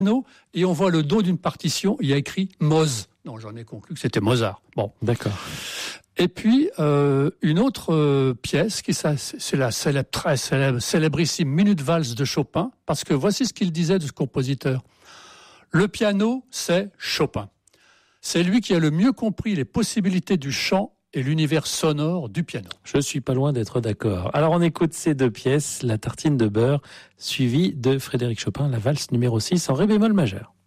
et on voit le dos d'une partition, il y a écrit Moz. Non, j'en ai conclu que c'était Mozart. Bon. D'accord. Et puis, une autre pièce, c'est la très célébrissime Minute Valse de Chopin, parce que voici ce qu'il disait de ce compositeur. Le piano, c'est Chopin. C'est lui qui a le mieux compris les possibilités du chant et l'univers sonore du piano. Je suis pas loin d'être d'accord. Alors on écoute ces deux pièces, la tartine de beurre, suivie de Frédéric Chopin, la valse numéro 6 en ré bémol majeur.